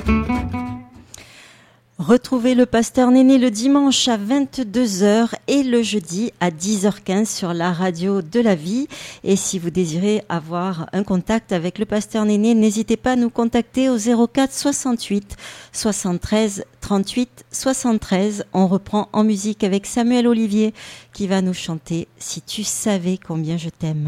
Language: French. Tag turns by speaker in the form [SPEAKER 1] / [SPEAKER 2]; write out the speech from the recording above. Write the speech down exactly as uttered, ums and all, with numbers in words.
[SPEAKER 1] Retrouvez le Pasteur Néné le dimanche à vingt-deux heures et le jeudi à dix heures quinze sur la radio de la vie. Et si vous désirez avoir un contact avec le Pasteur Néné, n'hésitez pas à nous contacter au zéro quatre soixante-huit soixante-treize trente-huit soixante-treize. On reprend en musique avec Samuel Olivier qui va nous chanter « Si tu savais combien je t'aime ».